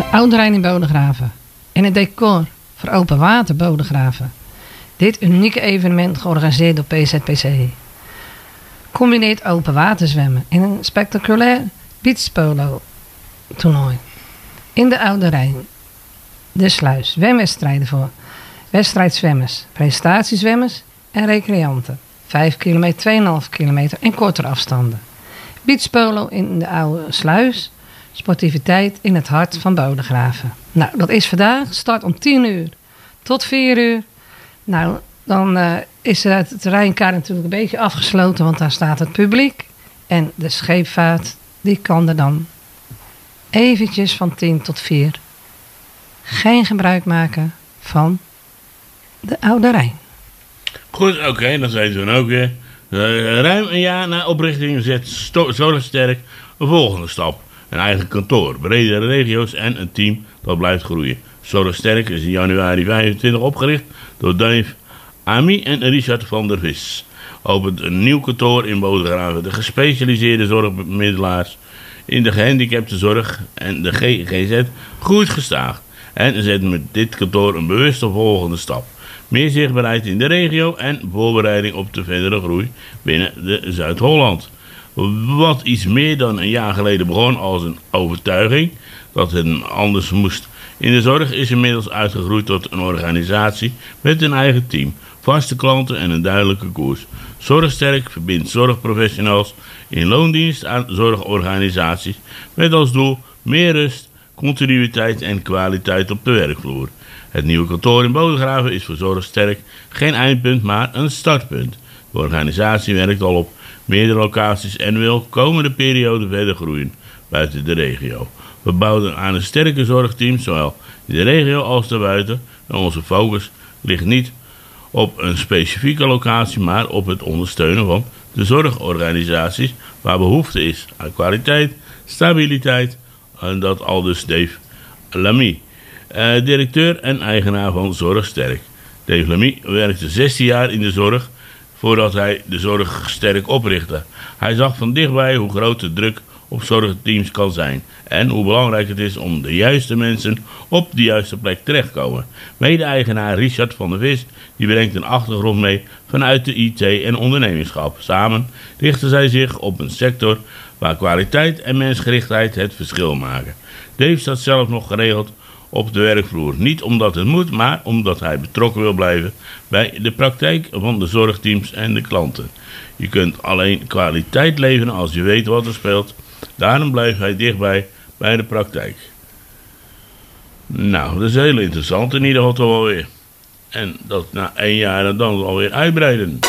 Oude Rijn in Bodegraven en het decor voor open water Bodegraven. Dit unieke evenement georganiseerd door PZPC combineert open water zwemmen en een spectaculair beachpolo toernooi. In de Oude Rijn, de sluis, zwemwedstrijden voor wedstrijdzwemmers, presentatiezwemmers en recreanten. 5 kilometer, 2,5 kilometer en kortere afstanden. Beachpolo in de Oude Sluis, sportiviteit in het hart van Bodegraven. Nou, dat is vandaag, start om 10 uur tot 4 uur. Nou, dan is het terreinkaart natuurlijk een beetje afgesloten, want daar staat het publiek. En de scheepvaart, die kan er dan eventjes van 10 tot 4 geen gebruik maken van de Oude Rijn. Goed, oké, dan zijn ze dan ook weer. Ruim een jaar na oprichting zet Zorgsterk een volgende stap. Een eigen kantoor, bredere regio's en een team dat blijft groeien. Zorgsterk is in januari 25 opgericht door Dave Ami en Richard van der Vis. Opent een nieuw kantoor in Bodegraven. De gespecialiseerde zorgbemiddelaars in de gehandicaptenzorg en de GGZ groeit gestaag. En zet met dit kantoor een bewuste volgende stap. Meer zichtbaarheid in de regio en voorbereiding op de verdere groei binnen de Zuid-Holland. Wat iets meer dan een jaar geleden begon als een overtuiging dat het anders moest in de zorg, is inmiddels uitgegroeid tot een organisatie met een eigen team, vaste klanten en een duidelijke koers. Zorgsterk verbindt zorgprofessionals in loondienst aan zorgorganisaties met als doel meer rust, continuïteit en kwaliteit op de werkvloer. Het nieuwe kantoor in Bodegraven is voor Zorgsterk geen eindpunt, maar een startpunt. De organisatie werkt al op meerdere locaties en wil komende periode verder groeien buiten de regio. We bouwen aan een sterke zorgteam, zowel in de regio als daarbuiten. En onze focus ligt niet op een specifieke locatie, maar op het ondersteunen van de zorgorganisaties waar behoefte is aan kwaliteit, stabiliteit en dat aldus Dave Lamy, directeur en eigenaar van Zorgsterk. Dave Lamy werkte 16 jaar in de zorg voordat hij de Zorgsterk oprichtte. Hij zag van dichtbij hoe groot de druk op zorgteams kan zijn en hoe belangrijk het is om de juiste mensen op de juiste plek terechtkomen. Mede-eigenaar Richard van der Vis die brengt een achtergrond mee vanuit de IT en ondernemingschap. Samen richten zij zich op een sector waar kwaliteit en mensgerichtheid het verschil maken. Dave staat zelf nog geregeld op de werkvloer. Niet omdat het moet, maar omdat hij betrokken wil blijven bij de praktijk van de zorgteams en de klanten. Je kunt alleen kwaliteit leveren als je weet wat er speelt. Daarom blijft hij dichtbij bij de praktijk. Nou, dat is heel interessant in ieder geval toch wel weer. En dat na 1 jaar en dan alweer uitbreiden.